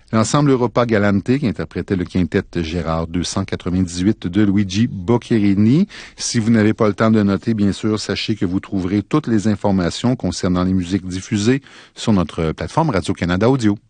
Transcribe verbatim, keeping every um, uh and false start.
L'ensemble Europa Galante qui interprétait le quintet Gérard deux cent quatre-vingt-dix-huit de Luigi Boccherini. Si vous n'avez pas le temps de noter, bien sûr, sachez que vous trouverez toutes les informations concernant les musiques diffusées sur notre plateforme Radio-Canada Audio.